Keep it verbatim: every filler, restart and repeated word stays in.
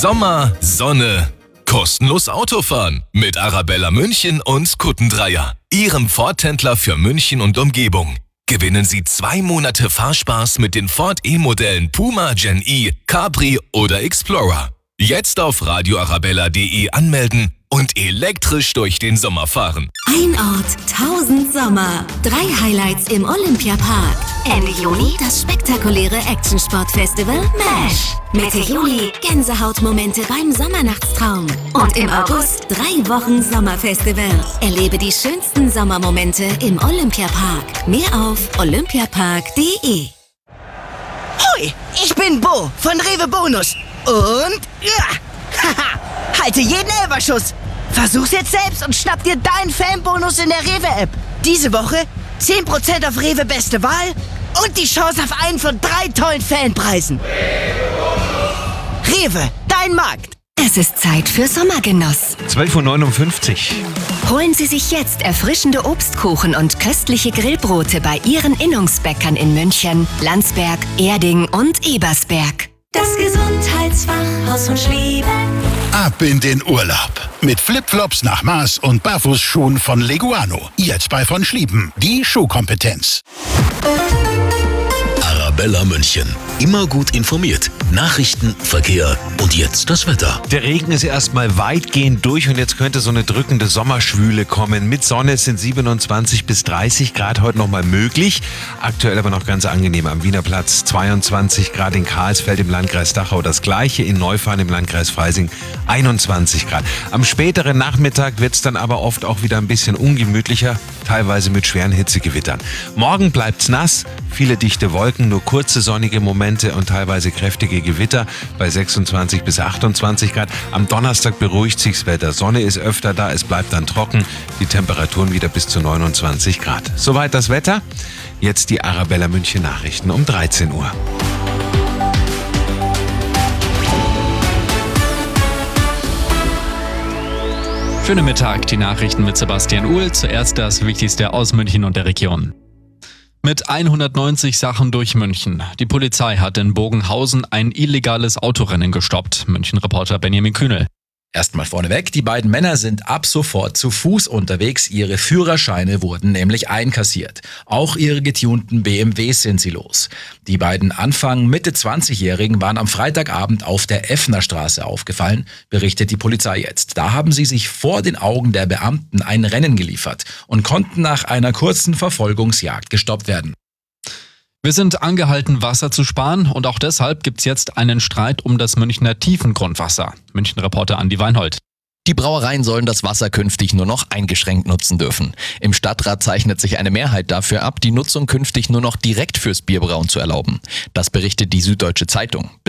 Sommer, Sonne, kostenlos Autofahren mit Arabella München und Kuttendreier. Ihrem Ford-Händler für München und Umgebung. Gewinnen Sie zwei Monate Fahrspaß mit den Ford E-Modellen Puma, Gen E, Capri oder Explorer. Jetzt auf radio arabella punkt de anmelden und elektrisch durch den Sommer fahren. Ein Ort, tausend Sommer. Drei Highlights im Olympiapark. Ende Juni das spektakuläre Action-Sport-Festival MASH. Mitte Juli Gänsehautmomente beim Sommernachtstraum. Und im August drei Wochen Sommerfestival. Erlebe die schönsten Sommermomente im Olympiapark. Mehr auf olympiapark punkt de. Hoi, ich bin Bo von Rewe Bonus. Und ja, haha, halte jeden Elferschuss. Versuch's jetzt selbst und schnapp dir deinen Fanbonus in der Rewe-App. Diese Woche zehn Prozent auf Rewe Beste Wahl und die Chance auf einen von drei tollen Fanpreisen. Rewe, dein Markt. Es ist Zeit für Sommergenuss. zwölf Uhr neunundfünfzig. Holen Sie sich jetzt erfrischende Obstkuchen und köstliche Grillbrote bei Ihren Innungsbäckern in München, Landsberg, Erding und Ebersberg. Das Gesundheitsfachhaus von Schlieben. Ab in den Urlaub. Mit Flipflops nach Maß und Barfußschuhen von Leguano. Jetzt bei von Schlieben. Die Schuhkompetenz. Arabella München. Immer gut informiert. Nachrichten, Verkehr und jetzt das Wetter. Der Regen ist erstmal weitgehend durch und jetzt könnte so eine drückende Sommerschwüle kommen. Mit Sonne sind siebenundzwanzig bis dreißig Grad heute nochmal möglich. Aktuell aber noch ganz angenehm am Wiener Platz. zweiundzwanzig Grad in Karlsfeld im Landkreis Dachau. Das gleiche in Neufahren im Landkreis Freising. einundzwanzig Grad. Am späteren Nachmittag wird es dann aber oft auch wieder ein bisschen ungemütlicher. Teilweise mit schweren Hitzegewittern. Morgen bleibt's nass. Viele dichte Wolken, nur kurze sonnige Momente und teilweise kräftige Gewitter bei sechsundzwanzig bis achtundzwanzig Grad. Am Donnerstag beruhigt sich's Wetter. Sonne ist öfter da, es bleibt dann trocken. Die Temperaturen wieder bis zu neunundzwanzig Grad. Soweit das Wetter. Jetzt die Arabella München Nachrichten um dreizehn Uhr. Schönen Mittag, die Nachrichten mit Sebastian Uhl. Zuerst das Wichtigste aus München und der Region. Mit hundertneunzig Sachen durch München. Die Polizei hat in Bogenhausen ein illegales Autorennen gestoppt. München-Reporter Benjamin Kühnel. Erstmal vorneweg, die beiden Männer sind ab sofort zu Fuß unterwegs. Ihre Führerscheine wurden nämlich einkassiert. Auch ihre getunten B M Ws sind sie los. Die beiden Anfang Mitte zwanzigjährigen waren am Freitagabend auf der Effnerstraße aufgefallen, berichtet die Polizei jetzt. Da haben sie sich vor den Augen der Beamten ein Rennen geliefert und konnten nach einer kurzen Verfolgungsjagd gestoppt werden. Wir sind angehalten, Wasser zu sparen und auch deshalb gibt's jetzt einen Streit um das Münchner Tiefengrundwasser. München-Reporter Andi Weinhold. Die Brauereien sollen das Wasser künftig nur noch eingeschränkt nutzen dürfen. Im Stadtrat zeichnet sich eine Mehrheit dafür ab, die Nutzung künftig nur noch direkt fürs Bierbrauen zu erlauben. Das berichtet die Süddeutsche Zeitung.